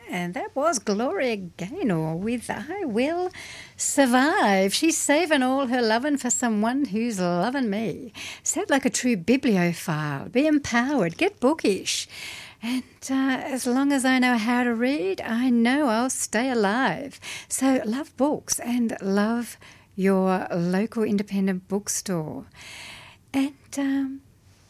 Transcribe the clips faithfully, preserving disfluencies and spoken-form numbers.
And that was Gloria Gaynor with I Will Survive. She's saving all her loving for someone who's loving me. Said like a true bibliophile. Be empowered. Get bookish. And uh, as long as I know how to read, I know I'll stay alive. So love books and love your local independent bookstore. And um,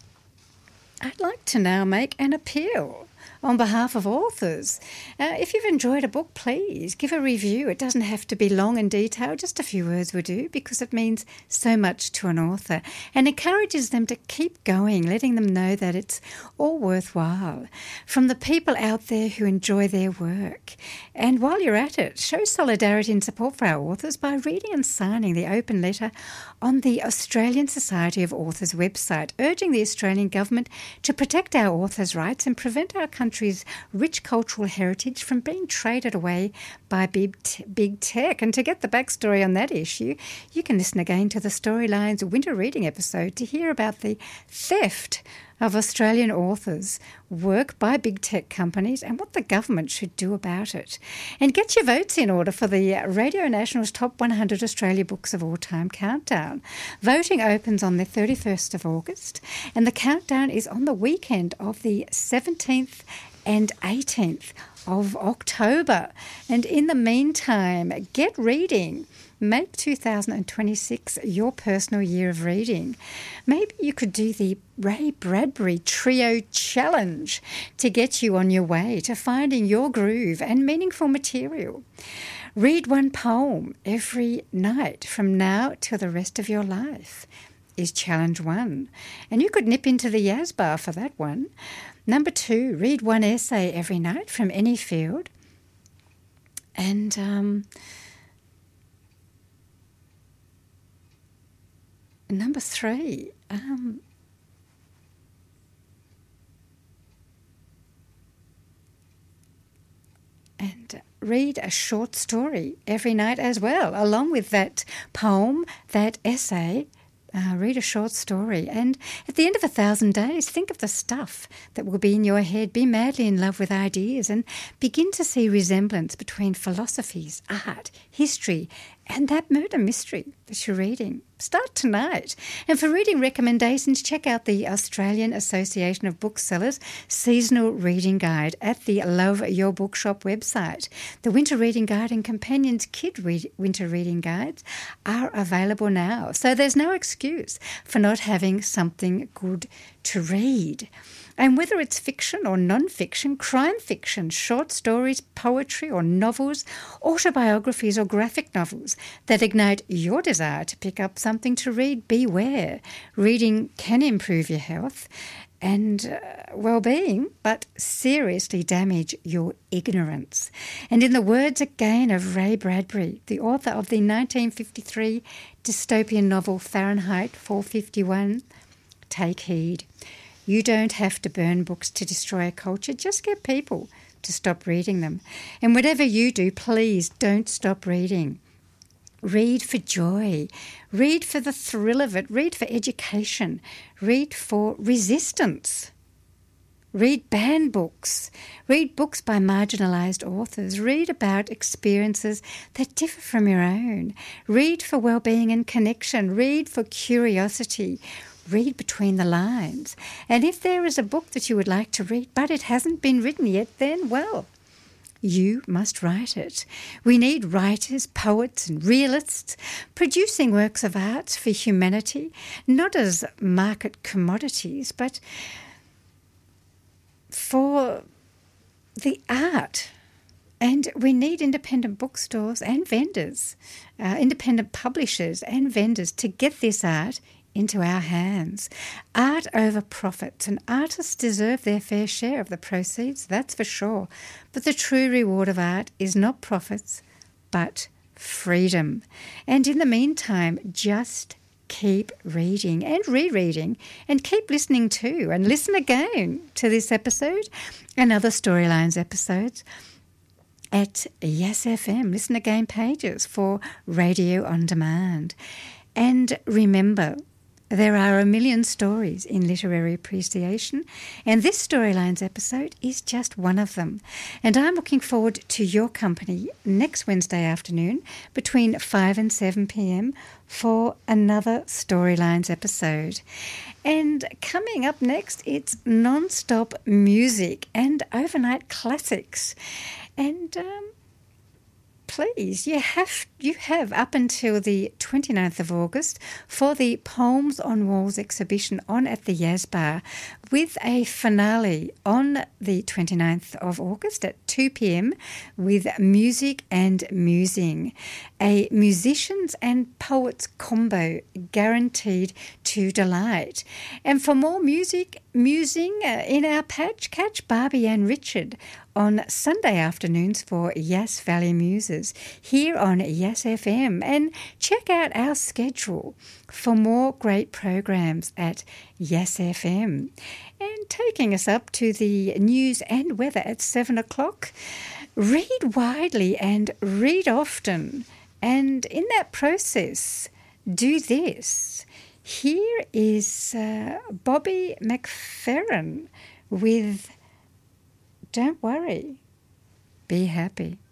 I'd like to now make an appeal on behalf of authors. Uh, if you've enjoyed a book, please give a review. It doesn't have to be long and detailed, just a few words will do, because it means so much to an author and encourages them to keep going, letting them know that it's all worthwhile. From the people out there who enjoy their work. And while you're at it, show solidarity and support for our authors by reading and signing the open letter on the Australian Society of Authors website, urging the Australian government to protect our authors' rights and prevent our country's rich cultural heritage from being traded away by big, t- big tech. And to get the backstory on that issue, you can listen again to the Storylines Winter Reading episode to hear about the theft of Australian authors' work by big tech companies and what the government should do about it. And get your votes in order for the Radio National's Top one hundred Australia Books of All Time countdown. Voting opens on the thirty-first of August, and the countdown is on the weekend of the seventeenth and eighteenth of October. And in the meantime, get reading. Make two thousand twenty-six your personal year of reading. Maybe you could do the Ray Bradbury Trio Challenge to get you on your way to finding your groove and meaningful material. Read one poem every night from now till the rest of your life is challenge one. And you could nip into the Yas Bar for that one. Number two, read one essay every night from any field. And um, number three, um, and read a short story every night as well, along with that poem, that essay. Uh, read a short story, and at the end of a thousand days, think of the stuff that will be in your head. Be madly in love with ideas and begin to see resemblance between philosophies, art, history, and that murder mystery that you're reading. Start tonight. And for reading recommendations, check out the Australian Association of Booksellers Seasonal Reading Guide at the Love Your Bookshop website. The Winter Reading Guide and Companions Kid read- Winter Reading Guides are available now. So there's no excuse for not having something good to read. And whether it's fiction or non-fiction, crime fiction, short stories, poetry or novels, autobiographies or graphic novels that ignite your desire to pick up something to read, beware. Reading can improve your health and uh, well-being, but seriously damage your ignorance. And in the words again of Ray Bradbury, the author of the nineteen fifty-three dystopian novel Fahrenheit four fifty-one, take heed. You don't have to burn books to destroy a culture. Just get people to stop reading them. And whatever you do, please don't stop reading. Read for joy. Read for the thrill of it. Read for education. Read for resistance. Read banned books. Read books by marginalised authors. Read about experiences that differ from your own. Read for well-being and connection. Read for curiosity. Read between the lines. And if there is a book that you would like to read, but it hasn't been written yet, then, well, you must write it. We need writers, poets and realists producing works of art for humanity, not as market commodities, but for the art. And we need independent bookstores and vendors, uh, independent publishers and vendors to get this art into our hands. Art over profits, and artists deserve their fair share of the proceeds, that's for sure. But the true reward of art is not profits, but freedom. And in the meantime, just keep reading and rereading and keep listening too, and listen again to this episode and other Storylines episodes at Yes F M. Listen again pages for Radio On Demand. And remember, There are a million stories in literary appreciation, and this Storylines episode is just one of them. And I'm looking forward to your company next Wednesday afternoon between five and seven p.m. for another Storylines episode. And coming up next, it's non-stop music and overnight classics. And um, please, you have you have up until the twenty-ninth of August for the Poems on Walls exhibition on at the Yazbar, with a finale on the twenty-ninth of August at two p.m. with Music and Musing, a musicians and poets combo guaranteed to delight. And for more music, musing uh, in our patch, catch Barbie and Richard on Sunday afternoons for Yass Valley Muses here on Yass F M, and check out our schedule for more great programs at Yass F M. And taking us up to the news and weather at seven o'clock, read widely and read often, and in that process, do this. Here is uh, Bobby McFerrin with Don't Worry, Be Happy.